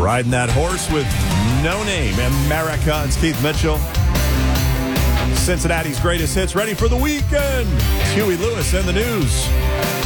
Riding that horse with no name, America. It's Keith Mitchell. Cincinnati's greatest hits ready for the weekend. Huey Lewis and the news.